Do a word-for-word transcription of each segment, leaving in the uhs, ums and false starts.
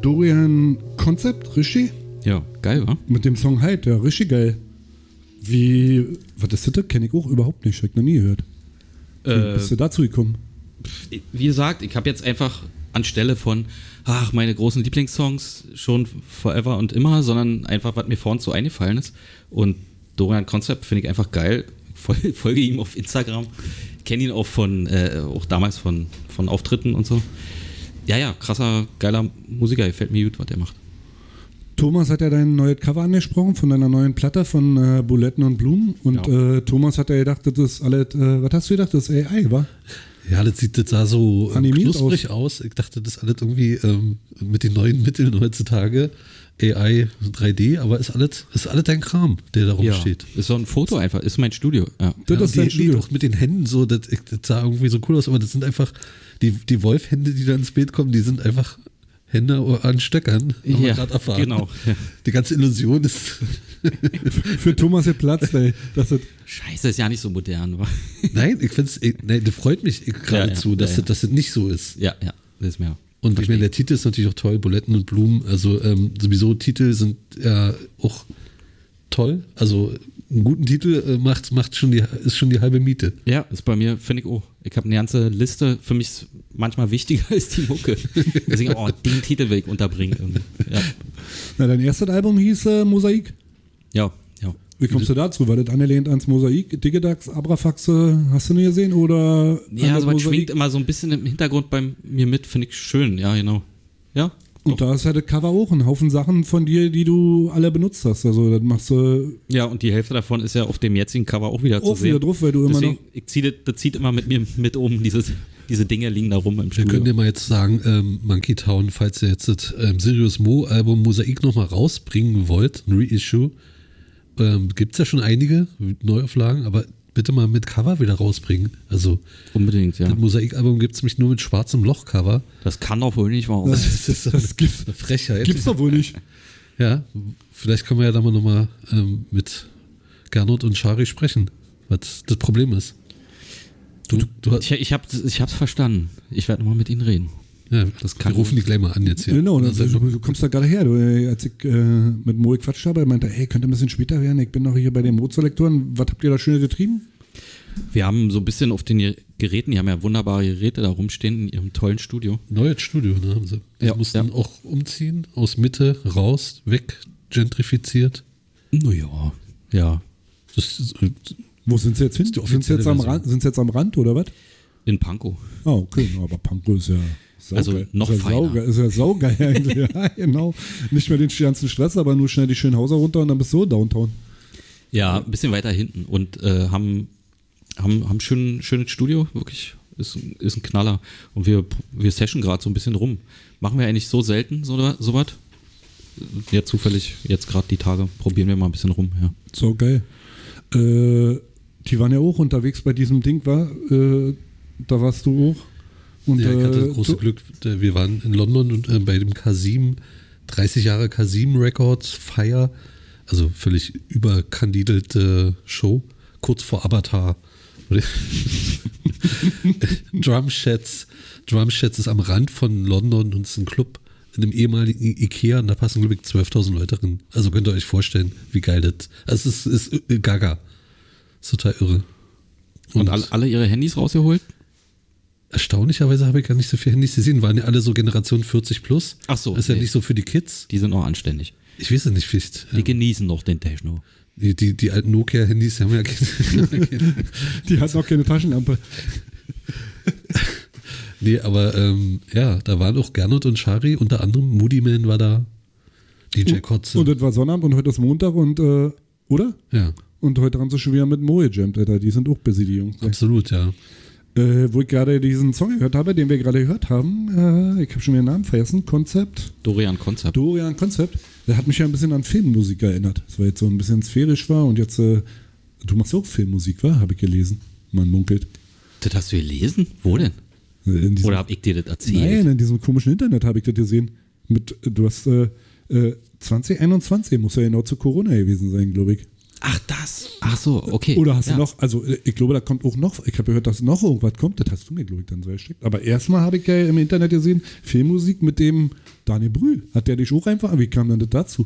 Dorian Concept, richtig? Ja, geil, wa? Mit dem Song Hyde, ja, richtig geil. Wie, was ist das? Kenne ich auch überhaupt nicht, hab ich noch nie gehört. Wie Äh, bist du dazu gekommen? Wie gesagt, ich habe jetzt einfach anstelle von, ach, meine großen Lieblingssongs schon forever und immer, sondern einfach, was mir vorhin so eingefallen ist. Und Dorian Concept finde ich einfach geil. Fol- folge ihm auf Instagram. Kenne ihn auch von, äh, auch damals von, von Auftritten und so. Ja, ja, krasser, geiler Musiker. Gefällt mir gut, was er macht. Thomas hat ja dein neues Cover angesprochen von deiner neuen Platte von äh, Buletten und Blumen. Und Ja. äh, Thomas hat ja gedacht, das ist alles, äh, was hast du gedacht, das ist A I, wa? Ja, das sieht, das sah so äh, Animiert knusprig aus. Ich dachte, das ist alles irgendwie ähm, mit den neuen Mitteln heutzutage A I, drei D, aber ist alles, ist alles dein Kram, der da rumsteht. Ist so ein Foto einfach, ist mein Studio. Ja. Das Ja, ist die, dein die Studio. auch mit den Händen so, das, das sah irgendwie so cool aus, aber das sind einfach, die, die Wolfhände, die da ins Bild kommen, die sind einfach Hände an Stöckern, haben wir Ja, gerade erfahren. genau. Ja. Die ganze Illusion ist, Für Thomas der Platz, ey. Das ist, Scheiße, ist ja nicht so modern. Wa? nein, ich finde es, nein, das freut mich geradezu, Ja, ja, dass, ja, das, dass das nicht so ist. Ja, ja, das ist mir. Und ich meine, der Titel ist natürlich auch toll, Buletten und Blumen. Also ähm, sowieso Titel sind ja auch toll. Also einen guten Titel äh, macht, macht schon die, ist schon die halbe Miete. Ja, ist bei mir, finde ich auch. Ich habe eine ganze Liste, für mich ist manchmal wichtiger als die Mucke. Deswegen, oh, den Titel will ich unterbringen. Irgendwie. Ja, na, dein erstes Album hieß äh, Mosaik. ja, ja. Wie kommst du dazu? War das angelehnt ans Mosaik? Digidax, Abrafaxe, hast du nicht gesehen? Oder Ja, an so das was schwingt immer so ein bisschen im Hintergrund bei mir mit, finde ich schön. Ja, genau. Ja, Und da ist ja das Cover auch ein Haufen Sachen von dir, die du alle benutzt hast. Also das machst du ja, und die Hälfte davon ist ja auf dem jetzigen Cover auch wieder auch zu wieder sehen. drauf, weil du immer Deswegen, noch... ich zieh das, das zieht immer mit mir mit oben. Dieses, diese Dinge liegen da rum im Wir Studio. können dir mal jetzt sagen, ähm, Monkey Town, falls ihr jetzt das ähm, Sirius Mo Album Mosaik nochmal rausbringen wollt, ein Reissue, ähm, gibt es ja schon einige Neuauflagen, aber bitte mal mit Cover wieder rausbringen. Also Unbedingt, ja. das Mosaik-Album gibt es nämlich nur mit schwarzem Loch-Cover. Das kann doch wohl nicht wahr Das, sein. Das ist das gibt's, eine Frechheit. gibt's doch wohl nicht. Ja, vielleicht können wir ja da mal nochmal ähm, mit Gernot und Schari sprechen, was das Problem ist. Du, du hast, Ich, ich, hab, ich hab's verstanden. Ich werde nochmal mit Ihnen reden. ja, das kann wir rufen die gleich mal an jetzt hier. Genau, Oder das, so. du, du kommst da gerade her. Du, äh, als ich äh, mit Mo gequatscht habe, er meinte, hey, könnte ein bisschen später werden. Ich bin noch hier bei den Mozart-Lektoren. Was habt ihr da schön getrieben? Wir haben so ein bisschen auf den Geräten, die haben ja wunderbare Geräte da rumstehen in ihrem tollen Studio. Neues Studio, ne, haben sie. Die Ja, mussten ja. auch umziehen, aus Mitte raus, weg, gentrifiziert. Naja, ja. Das ist, äh, Wo sind sie jetzt hin? die Sind sie jetzt, am offizielle Rand, sind sie jetzt am Rand oder was? In Pankow. Ah, okay, na, aber Pankow ist ja saugeil. Also noch ist ja feiner. saugeil, ist ja saugeil eigentlich. Ja, genau. Nicht mehr den ganzen Stress, aber nur schnell die schönen Häuser runter und dann bist du Downtown. Ja, ein bisschen weiter hinten und äh, haben, haben, haben schön schönes Studio, wirklich. Ist, ist ein Knaller. Und wir, wir session gerade so ein bisschen rum. Machen wir eigentlich so selten so, so was? Ja, zufällig jetzt gerade die Tage. Probieren wir mal ein bisschen rum, ja. So geil. Äh, die waren ja auch unterwegs bei diesem Ding, war? Äh, da warst du auch. Und, ja, ich hatte äh, das große du- Glück, äh, wir waren in London und äh, bei dem Kasim, dreißig Jahre Kasim Records Feier, also völlig überkandidelte Show, kurz vor Avatar. Drumsheds, Drumsheds ist am Rand von London und ist ein Club in einem ehemaligen I- Ikea und da passen, glaube ich, zwölftausend Leute drin. Also könnt ihr euch vorstellen, wie geil das also es ist. Es ist gaga. Ist total irre. Und alle, alle ihre Handys rausgeholt? Erstaunlicherweise habe ich gar nicht so viele Handys gesehen. Waren ja alle so Generation vierzig plus. Ach so, Ist ja nee. nicht so für die Kids. Die sind auch anständig. Ich weiß es nicht, vielleicht. Die genießen noch den Techno. Die, die, die alten Nokia-Handys haben ja keine. Die hat noch keine Taschenlampe. Nee, aber ähm, ja, da waren auch Gernot und Schari, unter anderem Moody Man war da, D J Kotze. Und das war Sonnabend und heute ist Montag und, äh, oder? Ja, Und heute haben sie schon wieder mit Mo gejammt, Alter. Die sind auch busy, die Jungs. absolut, ja. Äh, wo ich gerade diesen Song gehört habe, den wir gerade gehört haben, äh, ich habe schon wieder den Namen vergessen, Konzept, Dorian Konzept. Dorian Konzept, der hat mich ja ein bisschen an Filmmusik erinnert. Das war jetzt so ein bisschen sphärisch war und jetzt, äh, du machst auch Filmmusik, war? Habe ich gelesen. Man munkelt. Das hast du gelesen? Wo denn? In diesem, Oder hab ich dir das erzählt? nein, in diesem komischen Internet habe ich das gesehen. Mit, du hast äh, äh, zwanzig einundzwanzig, muss ja genau zu Corona gewesen sein, glaube ich. Ach, das. Ach so, okay. Oder hast ja. du noch, also ich glaube, da kommt auch noch, ich habe gehört, dass noch irgendwas kommt, das hast du mir, glaube ich, dann so erschickt. Aber erstmal habe ich ja im Internet gesehen, Filmmusik mit dem Daniel Brühl. Hat der dich auch einfach, wie kam denn das dazu?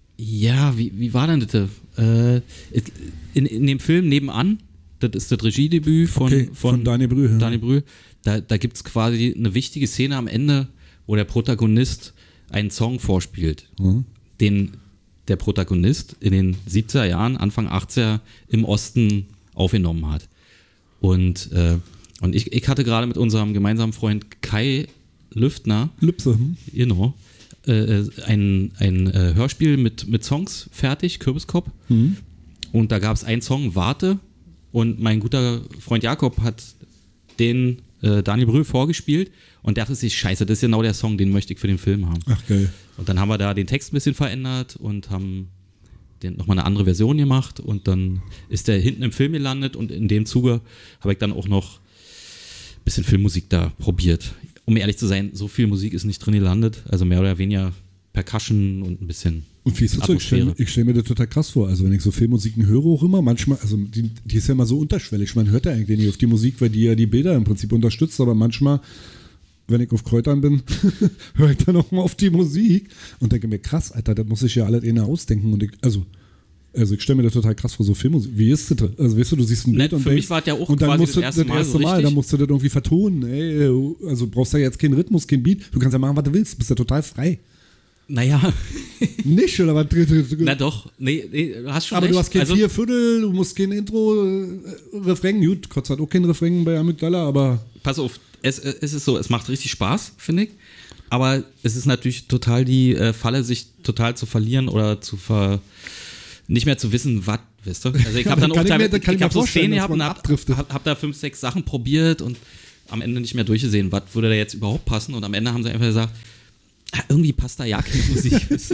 Ja, wie, wie war denn das? Äh, in, in dem Film nebenan, das ist das Regiedebüt von, Okay, von, von Daniel Brühl. Ja. Daniel Brühl. Da, da gibt es quasi eine wichtige Szene am Ende, wo der Protagonist einen Song vorspielt, Mhm. den der Protagonist in den siebziger Jahren, Anfang achtziger im Osten aufgenommen hat. Und, äh, und ich, ich hatte gerade mit unserem gemeinsamen Freund Kai Lüftner, Lübse. Hm? genau, äh, ein, ein äh, Hörspiel mit, mit Songs fertig, Kürbiskopf. Mhm. Und da gab es einen Song, Warte. Und mein guter Freund Jakob hat den äh, Daniel Brühl vorgespielt und dachte sich, scheiße, das ist genau der Song, den möchte ich für den Film haben. Ach, geil. Und dann haben wir da den Text ein bisschen verändert und haben den nochmal eine andere Version gemacht und dann ist der hinten im Film gelandet und in dem Zuge habe ich dann auch noch ein bisschen Filmmusik da probiert. Um ehrlich zu sein, so viel Musik ist nicht drin gelandet, also mehr oder weniger Percussion und ein bisschen Und wie ist das so? Ich stelle stell mir das total krass vor. Also wenn ich so Filmmusiken höre auch immer, manchmal, also die, die ist ja immer so unterschwellig. Man hört ja eigentlich nicht auf die Musik, weil die ja die Bilder im Prinzip unterstützt, aber manchmal, wenn ich auf Kräutern bin, höre ich dann auch mal auf die Musik und denke mir, krass, Alter, das muss ich ja alles eher ausdenken. Und ich, also, also ich stelle mir das total krass vor, so Filmmusik. Wie ist das? Also weißt du, du siehst ein Bild Nett, und für denkst, mich war es ja auch und dann quasi musst du das erste Mal so Mal, richtig. dann musst du das irgendwie vertonen. Ey, also brauchst du ja jetzt keinen Rhythmus, keinen Beat. Du kannst ja machen, was du willst. Du bist ja total frei. Naja, Nicht, oder was? na doch, nee, nee, du hast schon Aber recht. du hast kein also, vier Viertel, du musst kein Intro, äh, Refrain. Gut, Gott hat auch kein Refrain bei Amygdala, aber pass auf, es, es ist so, es macht richtig Spaß, finde ich. Aber es ist natürlich total die äh, Falle, sich total zu verlieren oder zu ver nicht mehr zu wissen, was, weißt du? Also ich habe dann auch Kann ich mir- da, das kann ich ich mir hab so vorstellen, Szenen dass gehabt man und hab, abdriftet. hab, hab da fünf, sechs Sachen probiert und am Ende nicht mehr durchgesehen, was würde da jetzt überhaupt passen und am Ende haben sie einfach gesagt, ah, irgendwie passt da ja keine Musik. weißt du?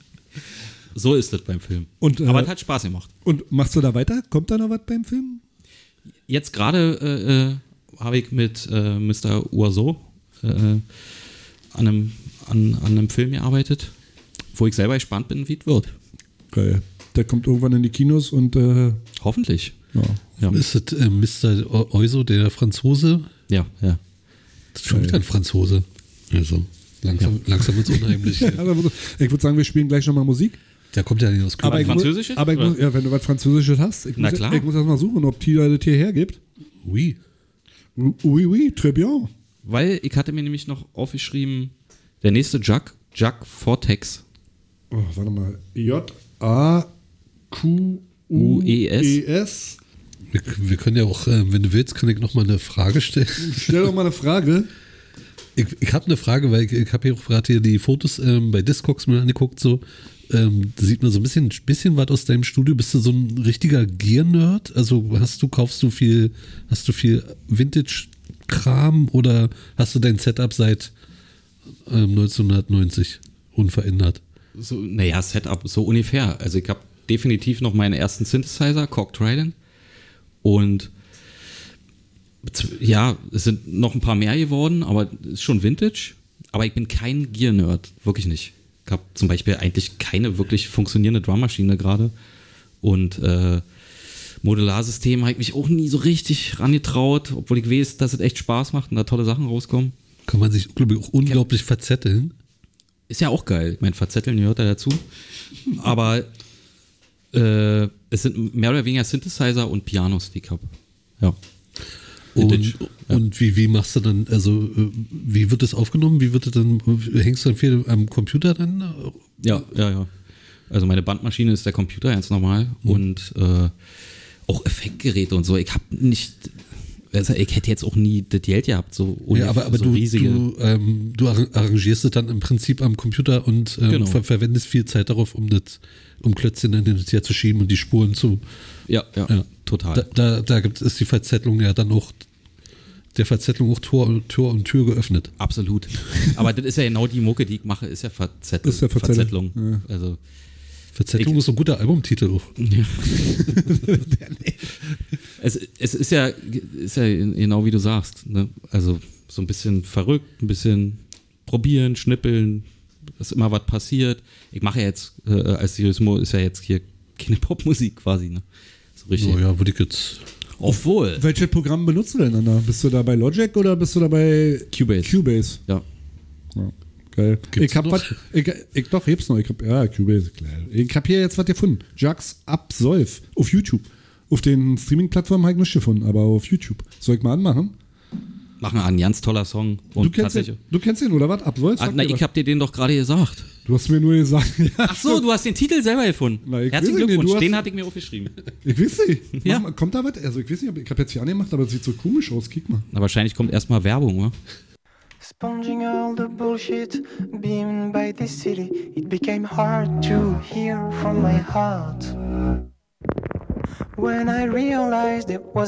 So ist das beim Film. Und, äh, Aber es hat Spaß gemacht. und machst du da weiter? Kommt da noch was beim Film? Jetzt gerade äh, äh, habe ich mit äh, Mister Oiseau äh, an, einem, an, an einem Film gearbeitet, wo ich selber gespannt bin, wie es wird. Geil. Der kommt irgendwann in die Kinos und äh, Hoffentlich. ja. Ja, Ist das äh, Mister Oizo, der Franzose? ja. ja. Das ist schon wieder ein Franzose. Also, langsam, langsam wird es unheimlich. Also, ich würde sagen, wir spielen gleich nochmal Musik. Der kommt ja nicht aus Aber ich, Köln. mu- Französisches, aber ich oder? muss, ja, wenn du was Französisches hast, ich Na muss, klar. ich muss erst mal suchen, ob Tila das hierher gibt. Oui. Oui, oui, très bien. Weil ich hatte mir nämlich noch aufgeschrieben, der nächste Jack, Jack Vortex. Oh, warte mal. J A Q U E S. Wir, wir können ja auch, äh, wenn du willst, kann ich noch mal eine Frage stellen. Stell doch mal eine Frage. Ich, ich habe eine Frage, weil ich, ich habe hier auch gerade hier die Fotos ähm, bei Discogs mir angeguckt. So, ähm, da sieht man so ein bisschen, bisschen was aus deinem Studio. Bist du so ein richtiger Gear-Nerd? Also hast du, kaufst du viel, hast du viel Vintage-Kram oder hast du dein Setup seit ähm, neunzehnhundertneunzig unverändert? So, naja, Setup so ungefähr. Also ich habe definitiv noch meinen ersten Synthesizer, Korg Trident. Und ja, es sind noch ein paar mehr geworden, aber es ist schon Vintage. Aber ich bin kein Gear-Nerd, wirklich nicht. Ich habe zum Beispiel eigentlich keine wirklich funktionierende Drummaschine gerade. Und äh, Modularsystem habe ich mich auch nie so richtig rangetraut, obwohl ich weiß, dass es echt Spaß macht und da tolle Sachen rauskommen. Kann man sich, glaube ich, auch unglaublich verzetteln. Ist ja auch geil. Ich meine, Verzetteln gehört da dazu. Aber äh, es sind mehr oder weniger Synthesizer und Pianos, die ich habe. Ja. Vintage. Und, und wie, wie machst du dann, also äh, wie wird das aufgenommen? Wie wird das dann, hängst du dann viel am Computer dann? Ja, ja, ja. Also meine Bandmaschine ist der Computer ganz normal mhm. und äh, auch Effektgeräte und so. Ich habe nicht, also ich hätte jetzt auch nie das Geld gehabt, so, ohne Ja, aber, aber so du, riesige. du, ähm, du arrangierst es dann im Prinzip am Computer und ähm, Genau. ver verwendest viel Zeit darauf, um das, um Klötzchen dann hin und her zu schieben und die Spuren zu. ja, ja, Ja. total. Da, da, da gibt es die Verzettelung ja dann auch, der Verzettelung auch Tor und Tor und Tür geöffnet. Absolut. Aber das ist ja genau die Mucke, die ich mache, ist ja Verzettel, Ist ja Verzettelung. Verzettlung. Also Verzettelung Ich- ist so ein guter Albumtitel auch. Ja. es, es ist ja, ist ja genau wie du sagst. Ne? Also so ein bisschen verrückt, ein bisschen probieren, schnippeln, dass immer was passiert. Ich mache ja jetzt, äh, als Turismo ist ja jetzt hier keine Popmusik quasi, ne? So richtig. Oh ja, würde ich jetzt. Obwohl. Welches Programm benutzt du denn, Anna? Bist du da bei Logic oder bist du da bei Cubase. Cubase? Ja. Ja, geil. Gibt's ich hab noch? was, ich, ich doch, heb's noch. Ich hab, ja, Cubase, klar. Ich hab hier jetzt was gefunden. Jax Absolv auf YouTube. Auf den Streaming-Plattformen habe ich nichts gefunden, aber auf YouTube. Soll ich mal anmachen? Machen wir an, ganz toller Song. Und Du kennst, den, du kennst den, oder was? Absolv? Ah, na, ich hab dir den doch gerade gesagt. Du hast mir nur gesagt. Ja, Ach so, du hast den Titel selber gefunden. Na, ich Herzlichen weiß nicht, Glückwunsch, du hast- den hatte ich mir aufgeschrieben. Ich weiß nicht. Ja. Mach mal, kommt da was? Also ich weiß nicht, ob- ich habe jetzt hier angemacht, aber es sieht so komisch aus. Kick mal. Na, wahrscheinlich kommt erstmal Werbung, oder? Sponging all the bullshit beamed by this city, it became hard to hear from my heart. When I realized it was